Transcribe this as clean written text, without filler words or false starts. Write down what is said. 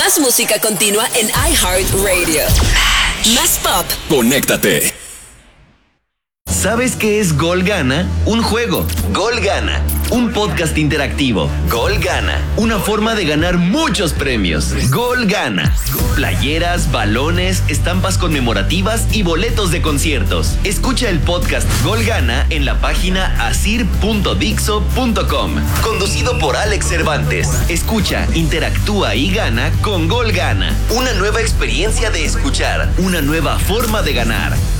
Más música continua en iHeartRadio. Más pop. Conéctate. ¿Sabes qué es Gol Gana? Un juego. Gol Gana. Un podcast interactivo. Gol Gana. Una forma de ganar muchos premios. Gol Gana. Playeras, balones, estampas conmemorativas y boletos de conciertos. Escucha el podcast Gol Gana en la página asir.dixo.com. Conducido por Alex Cervantes. Escucha, interactúa y gana con Gol Gana. Una nueva experiencia de escuchar. Una nueva forma de ganar.